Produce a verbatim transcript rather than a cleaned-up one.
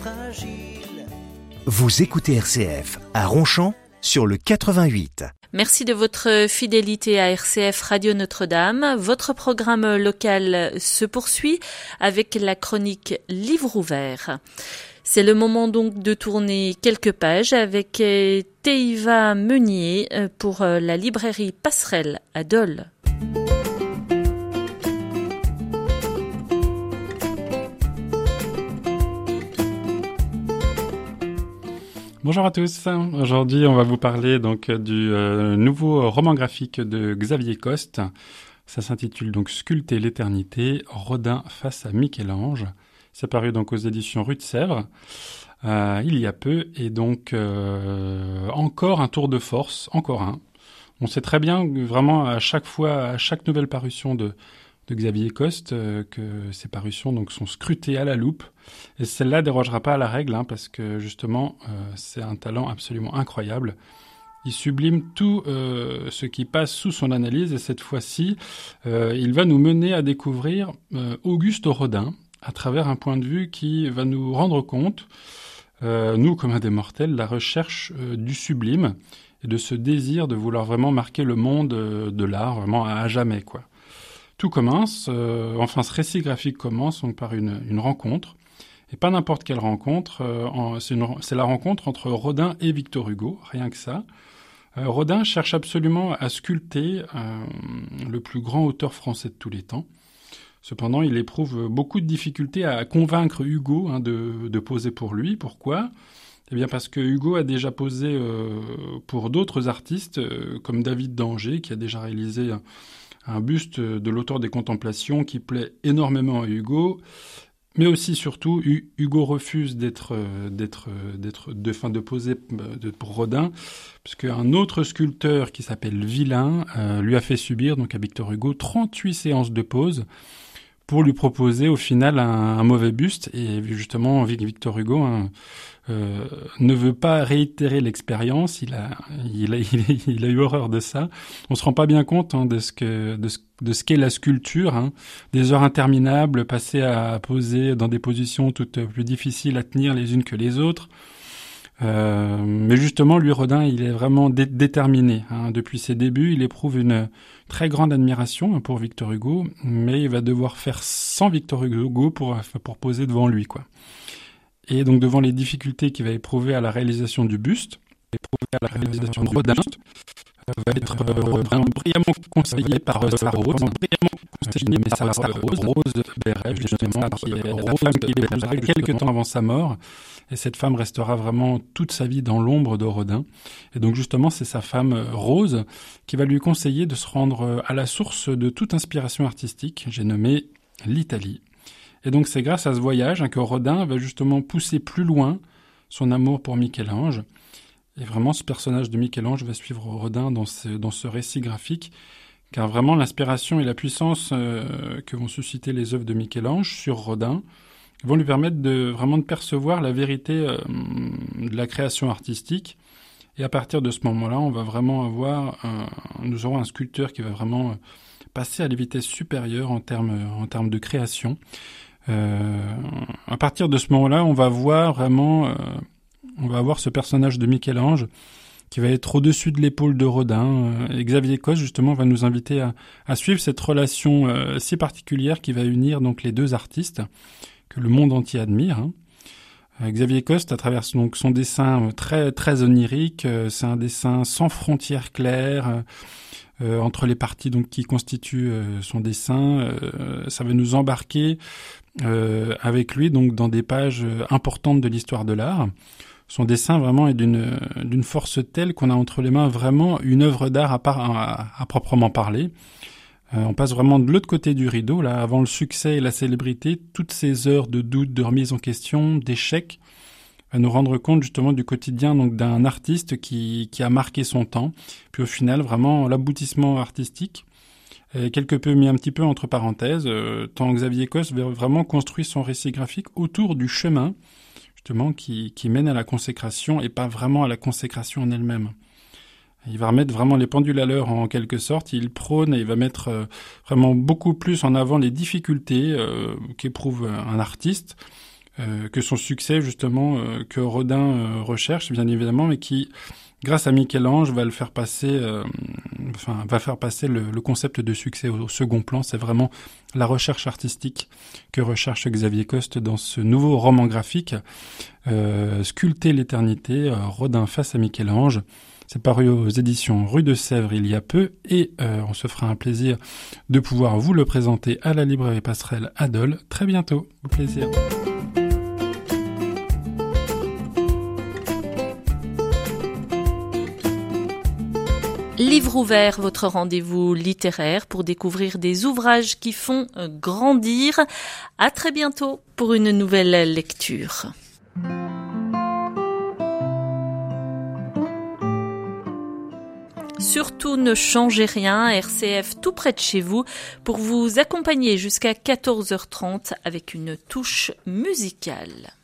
fragile. Vous écoutez R C F à Ronchamp sur le quatre-vingt-huit. Merci de votre fidélité à R C F Radio Notre-Dame. Votre programme local se poursuit avec la chronique Livre ouvert. C'est le moment donc de tourner quelques pages avec Théiva Meunier pour la librairie Passerelle à Dole. Bonjour à tous. Aujourd'hui, on va vous parler donc du euh, nouveau roman graphique de Xavier Coste. Ça s'intitule donc Sculpter l'éternité, Rodin face à Michel-Ange. C'est paru donc aux éditions Rue de Sèvres euh, il y a peu et donc euh, encore un tour de force, encore un. On sait très bien vraiment à chaque fois, à chaque nouvelle parution de de Xavier Coste, euh, que ces parutions donc sont scrutées à la loupe. Et celle-là dérogera pas à la règle, hein, parce que justement, euh, c'est un talent absolument incroyable. Il sublime tout euh, ce qui passe sous son analyse, et cette fois-ci, euh, il va nous mener à découvrir euh, Auguste Rodin, à travers un point de vue qui va nous rendre compte, euh, nous comme des mortels, la recherche euh, du sublime, et de ce désir de vouloir vraiment marquer le monde euh, de l'art, vraiment à, à jamais, quoi. Tout commence, euh, enfin ce récit graphique commence donc par une, une rencontre, et pas n'importe quelle rencontre, euh, en, c'est, une, c'est la rencontre entre Rodin et Victor Hugo, rien que ça. Euh, Rodin cherche absolument à sculpter euh, le plus grand auteur français de tous les temps. Cependant, il éprouve beaucoup de difficultés à convaincre Hugo hein, de, de poser pour lui. Pourquoi ? Eh bien parce que Hugo a déjà posé euh, pour d'autres artistes, euh, comme David d'Angers, qui a déjà réalisé un, un buste de l'auteur des Contemplations qui plaît énormément à Hugo, mais aussi surtout Hugo refuse d'être d'être d'être de fin de poser de, pour Rodin, puisque un autre sculpteur qui s'appelle Villain euh, lui a fait subir donc à Victor Hugo trente-huit séances de pose pour lui proposer au final un, un mauvais buste. Et justement Victor Hugo hein, euh, ne veut pas réitérer l'expérience, il a, il, a, il, a, il a eu horreur de ça. On se rend pas bien compte hein, de ce que de ce, de ce qu'est la sculpture, hein. Des heures interminables passées à poser dans des positions toutes plus difficiles à tenir les unes que les autres. Euh, mais justement, lui, Rodin, il est vraiment dé- déterminé. Hein. Depuis ses débuts, il éprouve une très grande admiration pour Victor Hugo, mais il va devoir faire sans Victor Hugo pour, pour poser devant lui, quoi. Et donc, devant les difficultés qu'il va éprouver à la réalisation du buste, éprouver à la réalisation de Rodin, va être euh, vraiment brillamment conseillé par euh, sa Rose, brillamment conseillé mais sa, sa Rose, Rose Bérèche, justement, qui est la femme qui l'épousera quelques temps avant sa mort. Et cette femme restera vraiment toute sa vie dans l'ombre de Rodin. Et donc justement, c'est sa femme Rose qui va lui conseiller de se rendre à la source de toute inspiration artistique. J'ai nommé l'Italie. Et donc c'est grâce à ce voyage hein, que Rodin va justement pousser plus loin son amour pour Michel-Ange. Et vraiment, ce personnage de Michel-Ange va suivre Rodin dans ce, dans ce récit graphique, car vraiment l'inspiration et la puissance euh, que vont susciter les œuvres de Michel-Ange sur Rodin vont lui permettre de vraiment de percevoir la vérité euh, de la création artistique. Et à partir de ce moment-là, on va vraiment avoir, un, nous aurons un sculpteur qui va vraiment passer à des vitesses supérieures en termes, en termes de création. Euh, à partir de ce moment-là, on va voir vraiment, euh, on va avoir ce personnage de Michel-Ange qui va être au-dessus de l'épaule de Rodin. Et Xavier Coste, justement, va nous inviter à, à suivre cette relation euh, si particulière qui va unir donc les deux artistes que le monde entier admire. Hein. Euh, Xavier Coste, à travers donc son dessin très très onirique, euh, c'est un dessin sans frontières claires euh, entre les parties donc qui constituent euh, son dessin. Euh, ça va nous embarquer euh, avec lui donc dans des pages importantes de l'histoire de l'art. Son dessin vraiment est d'une d'une force telle qu'on a entre les mains vraiment une œuvre d'art à, part, à, à proprement parler. Euh, on passe vraiment de l'autre côté du rideau, là, avant le succès et la célébrité, toutes ces heures de doute, de remise en question, d'échecs, va nous rendre compte justement du quotidien donc d'un artiste qui qui a marqué son temps, puis au final vraiment l'aboutissement artistique est quelque peu mis un petit peu entre parenthèses, euh, tant Xavier Coste va vraiment construire son récit graphique autour du chemin justement qui qui mène à la consécration et pas vraiment à la consécration en elle-même. Il va remettre vraiment les pendules à l'heure en quelque sorte. Il prône et il va mettre euh, vraiment beaucoup plus en avant les difficultés euh, qu'éprouve un artiste euh, que son succès justement euh, que Rodin euh, recherche bien évidemment, mais qui grâce à Michel-Ange va le faire passer, euh, enfin va faire passer le, le concept de succès au, au second plan. C'est vraiment la recherche artistique que recherche Xavier Coste dans ce nouveau roman graphique, euh, Sculpter l'éternité, euh, Rodin face à Michel-Ange. C'est paru aux éditions Rue de Sèvres il y a peu et euh, on se fera un plaisir de pouvoir vous le présenter à la librairie Passerelle à Dole très bientôt. Au plaisir. Livre ouvert, votre rendez-vous littéraire pour découvrir des ouvrages qui font grandir. À très bientôt pour une nouvelle lecture. Surtout ne changez rien, R C F tout près de chez vous pour vous accompagner jusqu'à quatorze heures trente avec une touche musicale.